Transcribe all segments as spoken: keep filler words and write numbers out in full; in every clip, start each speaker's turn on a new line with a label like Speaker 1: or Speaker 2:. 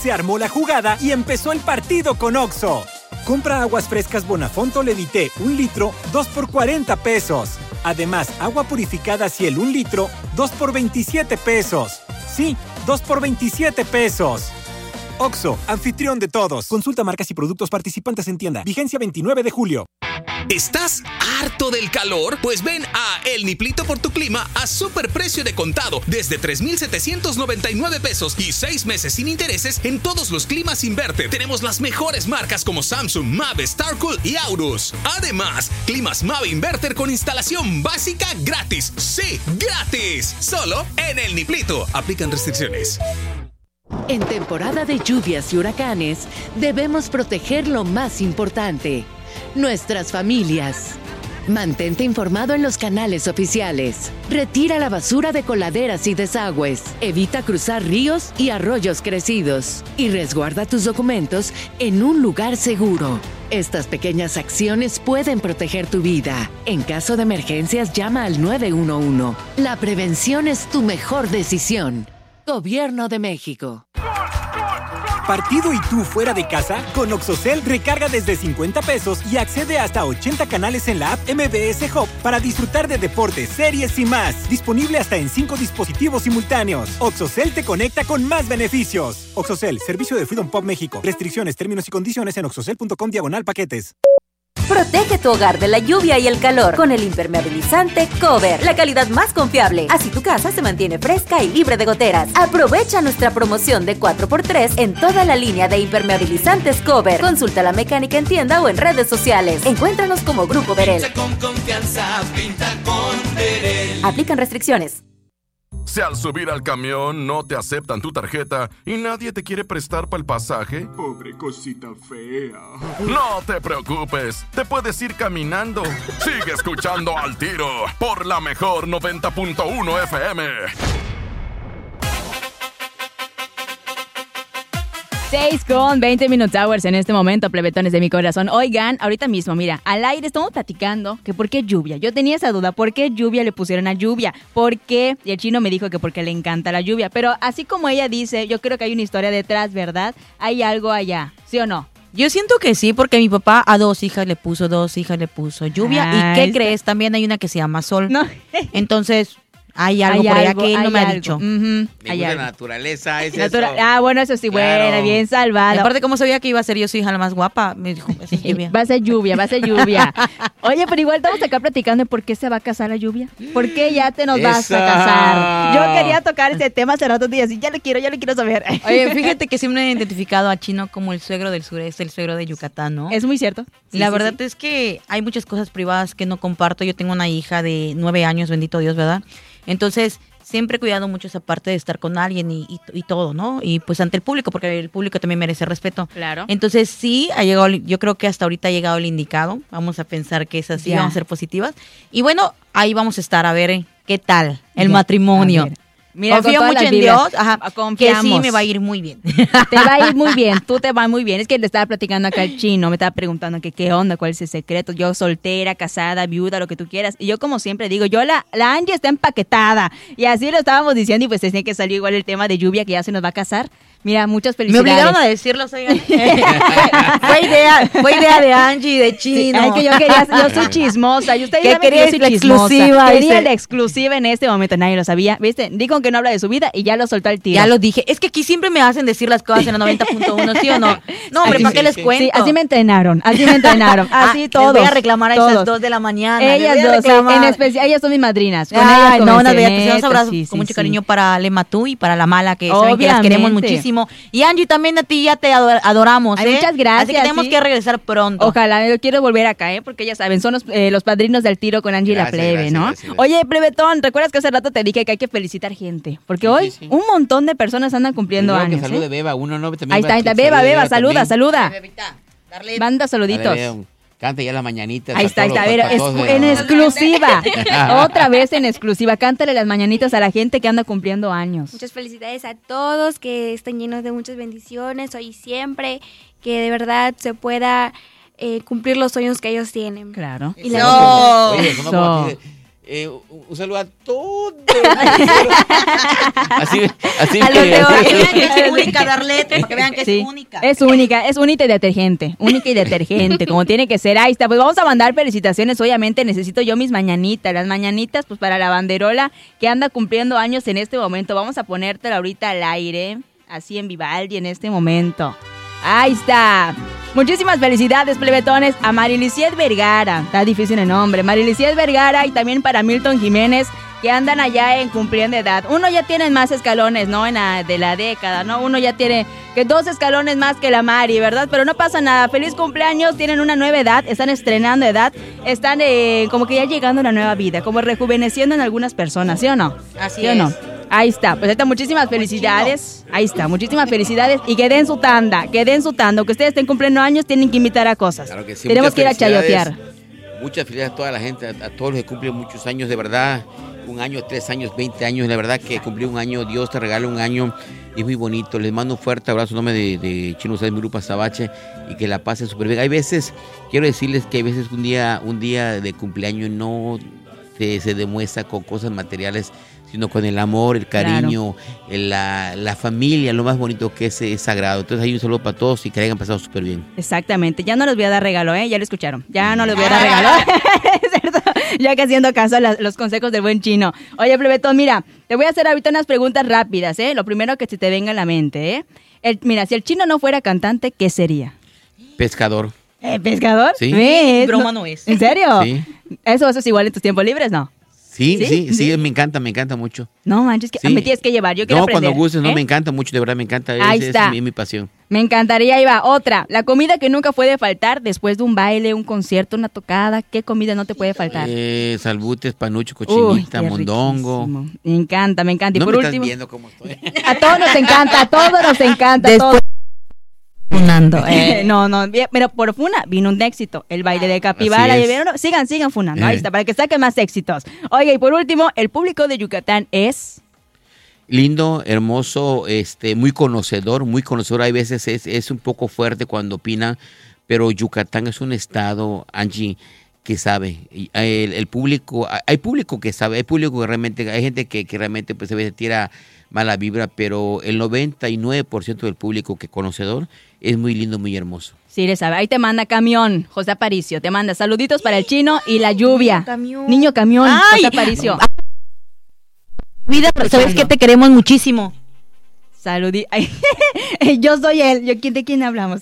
Speaker 1: Se armó la jugada y empezó el partido con Oxxo. Compra aguas frescas Bonafont o Levité, un litro, dos por cuarenta pesos. Además, agua purificada Ciel, un litro, dos por veintisiete pesos. Sí, dos por veintisiete pesos. Oxxo, anfitrión de todos. Consulta marcas y productos participantes en tienda. Vigencia veintinueve de julio.
Speaker 2: ¿Estás harto del calor? Pues ven a El Niplito por tu Clima a superprecio de contado desde tres mil setecientos noventa y nueve pesos y seis meses sin intereses en todos los climas Inverter. Tenemos las mejores marcas como Samsung, Mave, Starcool y Aurus. Además, climas Mave Inverter con instalación básica gratis. ¡Sí, gratis! Solo en El Niplito. Aplican restricciones.
Speaker 3: En temporada de lluvias y huracanes, debemos proteger lo más importante: nuestras familias. Mantente informado en los canales oficiales. Retira la basura de coladeras y desagües. Evita cruzar ríos y arroyos crecidos. Y resguarda tus documentos en un lugar seguro. Estas pequeñas acciones pueden proteger tu vida. En caso de emergencias, llama al nueve uno uno. La prevención es tu mejor decisión. Gobierno de México.
Speaker 1: ¿Partido y tú fuera de casa? Con OxoCell recarga desde cincuenta pesos y accede a hasta ochenta canales en la app M B S Hub para disfrutar de deportes, series y más. Disponible hasta en cinco dispositivos simultáneos. OxoCell te conecta con más beneficios. OxoCell, servicio de Freedom Pop México. Restricciones, términos y condiciones en oxocell punto com diagonal paquetes.
Speaker 4: Protege tu hogar de la lluvia y el calor con el impermeabilizante Cover, la calidad más confiable. Así tu casa se mantiene fresca y libre de goteras. Aprovecha nuestra promoción de cuatro por tres en toda la línea de impermeabilizantes Cover. Consulta la mecánica en tienda o en redes sociales. Encuéntranos como Grupo Verel.
Speaker 5: Pinta con confianza, pinta con Verel.
Speaker 4: Aplican restricciones.
Speaker 6: Si al subir al camión no te aceptan tu tarjeta y nadie te quiere prestar para el pasaje,
Speaker 7: pobre cosita fea.
Speaker 6: No te preocupes, te puedes ir caminando. Sigue escuchando Al Tiro por la mejor noventa punto uno F M.
Speaker 8: seis con veinte Minute Hours en este momento, plebetones de mi corazón. Oigan, ahorita mismo, mira, al aire estamos platicando que por qué lluvia. Yo tenía esa duda, ¿por qué lluvia le pusieron a lluvia? ¿Por qué? Y el chino me dijo que porque le encanta la lluvia. Pero así como ella dice, yo creo que hay una historia detrás, ¿verdad? Hay algo allá, ¿sí o no?
Speaker 9: Yo siento que sí, porque mi papá a dos hijas le puso, dos hijas le puso lluvia.
Speaker 8: Ah,
Speaker 9: ¿Y qué
Speaker 8: está.
Speaker 9: crees? También hay una que se llama sol.
Speaker 8: No.
Speaker 9: Entonces... Hay algo
Speaker 8: Hay
Speaker 9: por allá
Speaker 8: algo,
Speaker 9: que él no
Speaker 8: hay
Speaker 9: me ha
Speaker 8: algo.
Speaker 9: dicho.
Speaker 8: Ujú,
Speaker 10: Me
Speaker 8: hay
Speaker 10: gusta
Speaker 8: algo.
Speaker 10: la naturaleza, es
Speaker 8: Natura-
Speaker 10: eso.
Speaker 8: Ah, bueno, eso sí,
Speaker 10: Claro.
Speaker 8: buena, bien salvada.
Speaker 9: Aparte, ¿cómo sabía que iba a ser yo su hija la más guapa? Me dijo, esa es lluvia.
Speaker 8: Va a ser lluvia, va a ser lluvia. Oye, pero igual estamos acá platicando de por qué se va a casar la lluvia. ¿Por qué ya te nos vas a
Speaker 10: Esa.
Speaker 8: casar? Yo quería tocar ese tema hace rato días y ya lo quiero, ya lo quiero saber.
Speaker 9: Oye, fíjate que siempre he identificado a Chino como el suegro del sureste, el suegro de Yucatán, ¿no?
Speaker 8: Es muy cierto. Sí,
Speaker 9: la
Speaker 8: sí,
Speaker 9: verdad
Speaker 8: sí.
Speaker 9: es que hay muchas cosas privadas que no comparto. Yo tengo una hija de nueve años, bendito Dios, ¿verdad? Entonces... siempre he cuidado mucho esa parte de estar con alguien y, y, y todo, ¿no? Y pues ante el público, porque el público también merece respeto.
Speaker 8: Claro.
Speaker 9: Entonces sí, ha llegado, yo creo que hasta ahorita ha llegado el indicado. Vamos a pensar que es así,
Speaker 8: Ya.
Speaker 9: vamos a ser positivas. Y bueno, ahí vamos a estar a ver eh, qué tal el
Speaker 8: Ya.
Speaker 9: matrimonio.
Speaker 8: A ver. Mira,
Speaker 9: Confío
Speaker 8: con todas
Speaker 9: mucho
Speaker 8: las
Speaker 9: en
Speaker 8: vibras.
Speaker 9: Dios, ajá, que
Speaker 8: Confiamos.
Speaker 9: sí me va a ir muy bien.
Speaker 8: Te va a ir muy bien, tú te vas muy bien. Es que le estaba platicando acá al chino, me estaba preguntando que qué onda, cuál es el secreto. Yo soltera, casada, viuda, lo que tú quieras. Y yo como siempre digo, yo la, la Angie está empaquetada. Y así lo estábamos diciendo y pues tenía que salir igual el tema de lluvia que ya se nos va a casar. Mira, muchas
Speaker 9: Me
Speaker 8: felicidades.
Speaker 9: obligaron a decirlo, oigan. fue, idea, fue idea de Angie y de Chino.
Speaker 8: Ay, que yo quería, yo soy chismosa. Y ustedes
Speaker 9: Que
Speaker 8: saben que
Speaker 9: querías
Speaker 8: yo soy
Speaker 9: la
Speaker 8: chismosa.
Speaker 9: exclusiva,
Speaker 8: Quería
Speaker 9: dice.
Speaker 8: la exclusiva en este momento, nadie lo sabía. ¿Viste? Dijo que no habla de su vida y ya lo soltó al tiro.
Speaker 9: Ya lo dije. Es que aquí siempre me hacen decir las cosas en la noventa punto uno, ¿sí o no? No, hombre,
Speaker 10: Sí,
Speaker 9: ¿para
Speaker 10: sí,
Speaker 9: qué les
Speaker 10: sí.
Speaker 9: cuento?
Speaker 8: Sí, así me entrenaron, así me entrenaron, así
Speaker 9: Ah,
Speaker 8: todos.
Speaker 9: Les voy a reclamar a
Speaker 8: todos.
Speaker 9: esas dos de la mañana. les
Speaker 8: Ellas
Speaker 9: voy a
Speaker 8: dos, sí,
Speaker 9: reclamar.
Speaker 8: en especial, ellas son mis madrinas. Con
Speaker 9: Ay,
Speaker 8: ellas
Speaker 9: no,
Speaker 8: comencé,
Speaker 9: unas bellas, un abrazo
Speaker 8: sí,
Speaker 9: con
Speaker 8: sí,
Speaker 9: mucho
Speaker 8: sí.
Speaker 9: cariño para Lema tú y para la mala, que saben que las
Speaker 8: Obviamente.
Speaker 9: queremos muchísimo. Y Angie, también a ti ya te ador- adoramos,
Speaker 8: Ay,
Speaker 9: ¿eh?
Speaker 8: muchas gracias,
Speaker 9: Así que tenemos
Speaker 8: sí.
Speaker 9: que regresar pronto.
Speaker 8: Ojalá, yo quiero volver acá, ¿eh? Porque ya saben, son los, eh, los padrinos del tiro con Angie y la
Speaker 10: Gracias,
Speaker 8: plebe,
Speaker 10: gracias,
Speaker 8: ¿no?
Speaker 10: gracias, gracias.
Speaker 8: Oye, plebetón, ¿recuerdas que hace rato te dije que hay que felicitar gente? Porque
Speaker 10: Sí,
Speaker 8: hoy
Speaker 10: sí, sí.
Speaker 8: un montón de personas andan cumpliendo
Speaker 10: Primero
Speaker 8: años,
Speaker 10: que salude
Speaker 8: ¿eh?
Speaker 10: Beba, uno no también
Speaker 8: Ahí está, ahí está, Beba, Beba, saluda, saluda.
Speaker 9: Bebita, darle-
Speaker 8: Manda saluditos.
Speaker 10: Dale, Beba, canta ya las mañanitas.
Speaker 8: Ahí
Speaker 10: a
Speaker 8: está, ahí
Speaker 10: todos
Speaker 8: está, a
Speaker 10: los-
Speaker 8: ver,
Speaker 10: a
Speaker 8: es-
Speaker 10: todos los-
Speaker 8: en exclusiva. Otra vez en exclusiva. Cántale las mañanitas a la gente que anda cumpliendo años.
Speaker 11: Muchas felicidades a todos, que estén llenos de muchas bendiciones hoy y siempre, que de verdad se pueda eh, cumplir los sueños que ellos tienen.
Speaker 8: Claro.
Speaker 11: Y la
Speaker 9: No.
Speaker 10: Oye, sonó como
Speaker 8: Eso.
Speaker 10: aquí de- Eh, un saludo a todos. así, así
Speaker 9: A los de hoy.
Speaker 10: así-
Speaker 9: Que vean que es única, Darlete, para que vean que
Speaker 8: Sí,
Speaker 9: es única.
Speaker 8: Es única, es única y detergente. Única y detergente, como tiene que ser. Ahí está, pues vamos a mandar felicitaciones. Obviamente necesito yo mis mañanitas. Las mañanitas, pues para la banderola que anda cumpliendo años en este momento. Vamos a ponértela ahorita al aire, así en Vivaldi en este momento. Ahí está. Muchísimas felicidades, plebetones, a Mariliciet Vergara. Está difícil el nombre. Mariliciet Vergara y también para Milton Jiménez, que andan allá en cumpliendo edad. Uno ya tiene más escalones, ¿no? En la, de la década, ¿no? Uno ya tiene que dos escalones más que la Mari, ¿verdad? Pero no pasa nada. Feliz cumpleaños, tienen una nueva edad, están estrenando edad, están eh, como que ya llegando a una nueva vida, como rejuveneciendo en algunas personas, ¿sí o no?
Speaker 9: Así
Speaker 8: ¿Sí o
Speaker 9: es.
Speaker 8: no? Ahí está, pues ahí está, muchísimas felicidades. Ahí está, muchísimas felicidades. Y que den su tanda, que den su tanda. Que ustedes estén cumpliendo años, tienen que invitar a cosas.
Speaker 10: Claro que sí,
Speaker 8: Tenemos
Speaker 10: muchas
Speaker 8: que ir a
Speaker 10: felicidades.
Speaker 8: chayotear.
Speaker 10: Muchas felicidades a toda la gente, a, a todos los que cumplen muchos años, de verdad. Un año, tres años, veinte años. La verdad que cumplir un año, Dios te regala un año. Y es muy bonito. Les mando un fuerte abrazo en nombre de, de Chino Sáenz, mi grupo Azabache, y que la pasen súper bien. Hay veces, quiero decirles que hay veces un día, un día de cumpleaños no se, se demuestra con cosas materiales, sino con el amor, el cariño, el- la, la familia, lo más bonito que es, es sagrado. Entonces hay un saludo para todos y que la hayan pasado súper bien.
Speaker 8: Exactamente, ya no les voy a dar regalo, ¿eh? Ya lo escucharon. Ya no les voy a dar regalo. Es cierto, ya que haciendo caso a las- los consejos del buen Chino. Oye, plebetón, mira, te voy a hacer ahorita unas preguntas rápidas, ¿eh? Lo primero que se te venga a la mente, ¿eh? El- mira, si el Chino no fuera cantante, ¿qué sería?
Speaker 10: Pescador.
Speaker 8: ¿Eh, ¿Pescador?
Speaker 10: Sí.
Speaker 8: ¿Ves?
Speaker 9: Broma no es.
Speaker 8: ¿En serio?
Speaker 10: Sí.
Speaker 8: ¿Eso, eso es igual en tus tiempos libres, no?
Speaker 10: Sí,
Speaker 8: ¿Sí?
Speaker 10: sí, sí, me encanta, me encanta mucho.
Speaker 8: No manches, que
Speaker 10: Sí.
Speaker 8: me tienes que llevar, yo quiero
Speaker 10: No,
Speaker 8: aprender.
Speaker 10: cuando gustes, no,
Speaker 8: ¿eh?
Speaker 10: me encanta mucho, de verdad me encanta.
Speaker 8: Ahí
Speaker 10: Esa
Speaker 8: está.
Speaker 10: es mi, mi pasión.
Speaker 8: Me encantaría, ahí va. Otra, la comida que nunca puede faltar después de un baile, un concierto, una tocada. ¿Qué comida no te puede faltar?
Speaker 10: Eh, salbutes, panucho,
Speaker 8: Uy,
Speaker 10: cochinita,
Speaker 8: qué
Speaker 10: mondongo.
Speaker 8: riquísimo. Me encanta, me encanta. Y
Speaker 10: No
Speaker 8: por
Speaker 10: me estás
Speaker 8: último,
Speaker 10: viendo cómo estoy.
Speaker 8: a todos nos encanta, a todos nos encanta. a todos.
Speaker 9: Funando. Eh.
Speaker 8: No, no, bien, pero por Funa vino un éxito, el baile de Capibara.
Speaker 10: Así es.
Speaker 8: Y vieron, sigan, sigan funando, ahí
Speaker 10: Eh.
Speaker 8: está, para que saquen más éxitos. Oye, y por último, el público de Yucatán es...
Speaker 10: Lindo, hermoso, este, muy conocedor, muy conocedor. Hay veces es, es un poco fuerte cuando opina, pero Yucatán es un estado, Angie, que sabe. Y El, el público, hay público que sabe, hay público que realmente, hay gente que, que realmente pues a veces tira mala vibra, pero el noventa y nueve por ciento del público que conocedor es muy lindo, muy hermoso.
Speaker 8: Sí, le sabe. Ahí te manda camión, José Aparicio. Te manda saluditos para el Chino y la lluvia.
Speaker 9: Niño camión.
Speaker 8: Niño camión,
Speaker 9: Ay.
Speaker 8: José Aparicio.
Speaker 9: Vida, pero sabes que te queremos muchísimo.
Speaker 8: Saludí. Ay, yo soy él. Yo, ¿quién- ¿De quién hablamos?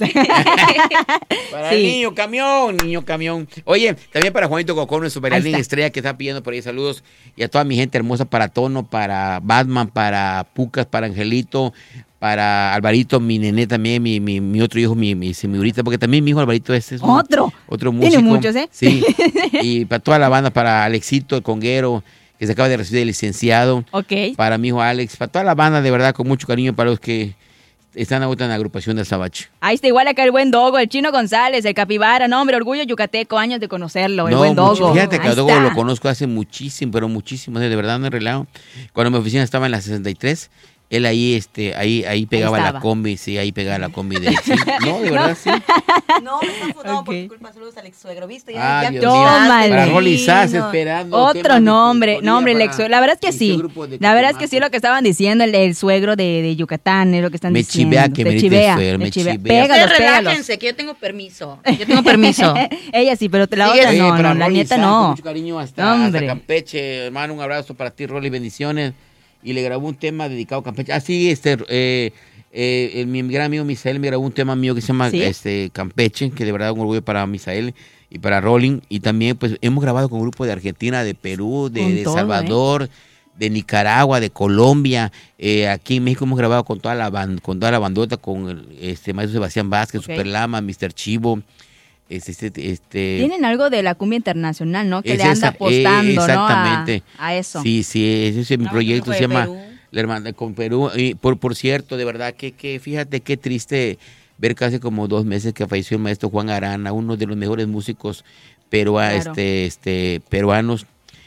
Speaker 10: Para
Speaker 8: Sí.
Speaker 10: el niño camión, niño camión. Oye, también para Juanito Cocón, nuestro bailarín
Speaker 8: está.
Speaker 10: estrella que está pidiendo por ahí saludos. Y a toda mi gente hermosa, para Tono, para Batman, para Pucas, para Angelito, para Alvarito, mi nené también, mi, mi, mi otro hijo, mi, mi semidurita, porque también mi hijo Alvarito este es un-
Speaker 8: Otro.
Speaker 10: otro músico.
Speaker 8: Tiene muchos, ¿eh?
Speaker 10: Sí. Y para toda la banda, para Alexito, el conguero, que se acaba de recibir de licenciado.
Speaker 8: Ok.
Speaker 10: Para mi hijo Alex, para toda la banda, de verdad, con mucho cariño, para los que están ahorita en la agrupación de Azabache.
Speaker 8: Ahí está igual acá el buen Dogo, el Chino González, el Capibara, no, hombre, orgullo yucateco, años de conocerlo, el
Speaker 10: No,
Speaker 8: buen
Speaker 10: mucho-
Speaker 8: Dogo.
Speaker 10: fíjate que
Speaker 8: Ahí
Speaker 10: a Dogo
Speaker 8: está.
Speaker 10: lo conozco hace muchísimo, pero muchísimo, de verdad no es relajo. Cuando mi oficina estaba en la sesenta y tres, él ahí, este, ahí, ahí pegaba la
Speaker 8: estaba.
Speaker 10: combi, sí, ahí pegaba la combi de sí. No, de verdad, sí.
Speaker 9: No, me están fundando
Speaker 8: Ok.
Speaker 9: por tu culpa. Saludos al ex suegro, ¿viste?
Speaker 10: Ah,
Speaker 9: Ya,
Speaker 10: Dios
Speaker 9: ya
Speaker 10: mío.
Speaker 8: Tómale.
Speaker 10: Para Rolly Sass
Speaker 9: Divino.
Speaker 10: esperando.
Speaker 8: Otro
Speaker 10: temas de
Speaker 8: nombre,
Speaker 10: tutoría
Speaker 8: nombre, el
Speaker 10: para
Speaker 8: ex suegro. La verdad es que
Speaker 10: este
Speaker 8: sí.
Speaker 10: grupo de
Speaker 8: La verdad es que
Speaker 10: Cotomaco.
Speaker 8: sí, lo que estaban diciendo, el, el suegro de, de Yucatán, es lo que están
Speaker 10: Me
Speaker 8: diciendo.
Speaker 10: chivea que
Speaker 8: Te
Speaker 10: me dices
Speaker 8: chivea,
Speaker 10: suegro,
Speaker 8: te
Speaker 10: me
Speaker 8: chivea.
Speaker 10: chivea.
Speaker 8: Pégalos,
Speaker 9: Ustedes
Speaker 8: pégalos.
Speaker 9: relájense, que yo tengo permiso. Yo tengo permiso.
Speaker 8: Ella sí, pero la
Speaker 9: Sigue,
Speaker 8: otra
Speaker 10: Oye,
Speaker 8: no,
Speaker 10: para
Speaker 8: no, la
Speaker 10: Rolly
Speaker 8: nieta
Speaker 10: Sass, con
Speaker 8: no.
Speaker 10: mucho cariño hasta,
Speaker 8: Hombre.
Speaker 10: hasta Campeche, hermano, un abrazo para ti, Rolly, bendiciones. Y le grabó un tema dedicado a Campeche. Ah, sí, este, eh, eh, el- mi gran amigo Misael me grabó un tema mío que se llama
Speaker 8: ¿Sí?
Speaker 10: este, Campeche, que de verdad es un orgullo para Misael y para Rolling. Y también, pues, hemos grabado con grupos de Argentina, de Perú, de,
Speaker 8: Con
Speaker 10: de
Speaker 8: todo,
Speaker 10: Salvador, de Nicaragua, de Colombia. Eh, aquí en México hemos grabado con toda la ban- con toda la bandota, con el este maestro Sebastián Vázquez,
Speaker 8: Ok.
Speaker 10: Super Lama, mister Chivo. Este, este, este,
Speaker 8: Tienen algo de la cumbia internacional, ¿no? Que
Speaker 10: es
Speaker 8: le anda
Speaker 10: esa-
Speaker 8: apostando,
Speaker 10: eh,
Speaker 8: ¿no? A,
Speaker 10: exactamente.
Speaker 8: a eso.
Speaker 10: Sí, sí, ese es mi
Speaker 9: Ah,
Speaker 10: proyecto,
Speaker 9: fue
Speaker 10: se llama
Speaker 9: Perú.
Speaker 10: La Hermandad con Perú. Y por, por cierto, de verdad, que, que fíjate qué triste ver que hace como dos meses que falleció el maestro Juan Arana, uno de los mejores músicos perua,
Speaker 8: Claro.
Speaker 10: este, este, peruanos.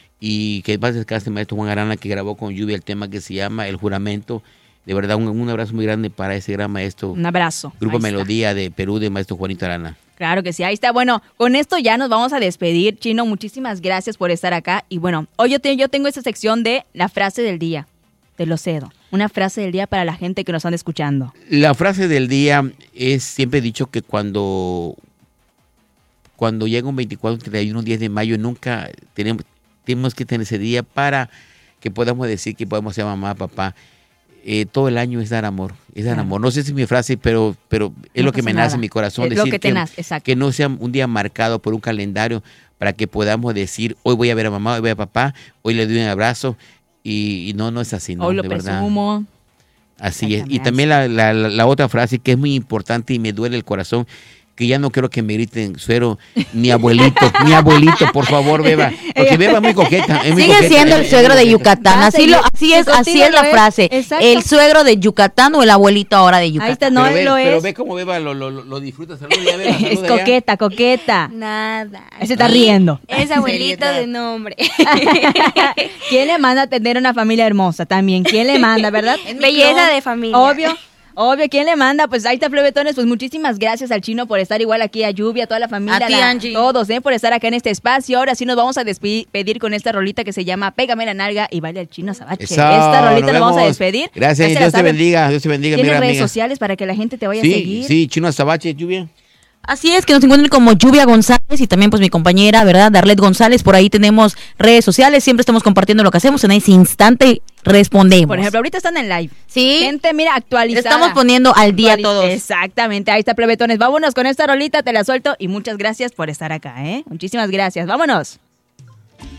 Speaker 10: Y que pasa es que este maestro Juan Arana que grabó con Lluvia el tema que se llama El Juramento. De verdad, un, un abrazo muy grande para ese gran maestro.
Speaker 8: Un abrazo.
Speaker 10: Grupo
Speaker 8: Ahí está.
Speaker 10: Melodía de Perú, de maestro Juanito Arana.
Speaker 8: Claro que sí, ahí está. Bueno, con esto ya nos vamos a despedir. Chino, muchísimas gracias por estar acá. Y bueno, hoy yo, te, yo tengo esta sección de la frase del día. Te lo cedo. Una frase del día para la gente que nos anda escuchando.
Speaker 10: La frase del día es, siempre he dicho que cuando, cuando llega un veinticuatro, treinta y uno, diez de mayo, nunca tenemos, tenemos que tener ese día para que podamos decir que podemos ser mamá, papá. Eh, todo el año es dar amor, es dar claro. amor. No sé si es mi frase, pero, pero es
Speaker 8: no
Speaker 10: lo que me nace en mi corazón.
Speaker 8: Es
Speaker 10: decir
Speaker 8: lo que, te
Speaker 10: que,
Speaker 8: nace, exacto.
Speaker 10: que no sea un día marcado por un calendario para que podamos decir, hoy voy a ver a mamá, hoy voy a papá, hoy le doy un abrazo. Y, y no, no es así, ¿no?
Speaker 8: Hoy lo
Speaker 10: de
Speaker 8: presumo.
Speaker 10: Verdad. Así es. Y también la, la, la otra frase que es muy importante y me duele el corazón, que ya no quiero que me griten suero, ni abuelito, ni abuelito, por favor, Beba. Porque Beba es muy coqueta. Es muy
Speaker 9: Sigue
Speaker 10: coqueta,
Speaker 9: siendo
Speaker 10: es,
Speaker 9: el suegro
Speaker 10: es
Speaker 9: de Yucatán. Así, lo, así es, así es la frase.
Speaker 8: Exacto.
Speaker 9: El suegro de Yucatán o el abuelito ahora de Yucatán.
Speaker 8: Ahí está, no
Speaker 10: pero, ve,
Speaker 8: lo
Speaker 10: pero
Speaker 8: es.
Speaker 10: ve cómo Beba lo, lo, lo disfruta. Saluda ya, Beba.
Speaker 8: Es coqueta, ya. coqueta.
Speaker 11: Nada.
Speaker 8: Se está riendo.
Speaker 11: Es abuelito de nombre.
Speaker 8: ¿Quién le manda a tener una familia hermosa también? ¿Quién le manda, verdad?
Speaker 11: Belleza de familia.
Speaker 8: Obvio. Obvio, ¿quién le manda? Pues ahí está, plebetones. Pues muchísimas gracias al Chino por estar igual aquí, a Lluvia, a toda la familia.
Speaker 9: A ti,
Speaker 8: la,
Speaker 9: Angie.
Speaker 8: Todos, ¿eh? Por estar acá en este espacio. Ahora sí nos vamos a despedir con esta rolita que se llama Pégame la nalga y baila el Chino Azabache.
Speaker 10: Eso,
Speaker 8: esta rolita nos,
Speaker 10: nos
Speaker 8: vamos a despedir.
Speaker 10: Gracias, Dios te bendiga, Dios te bendiga.
Speaker 8: ¿Tienes
Speaker 10: Mira,
Speaker 8: redes
Speaker 10: amiga.
Speaker 8: sociales para que la gente te vaya
Speaker 10: sí,
Speaker 8: a seguir?
Speaker 10: Sí, Chino Azabache, Lluvia.
Speaker 9: Así es, que nos encuentren como Lluvia González y también pues mi compañera, ¿verdad? Darlet González, por ahí tenemos redes sociales, siempre estamos compartiendo lo que hacemos, en ese instante respondemos.
Speaker 8: Por ejemplo, ahorita están en live.
Speaker 9: Sí.
Speaker 8: Gente, mira, actualizada.
Speaker 9: Estamos poniendo al día
Speaker 8: Actualiz-
Speaker 9: todos.
Speaker 8: Exactamente, ahí está, plebetones. Vámonos con esta rolita, te la suelto y muchas gracias por estar acá, ¿eh? Muchísimas gracias, vámonos.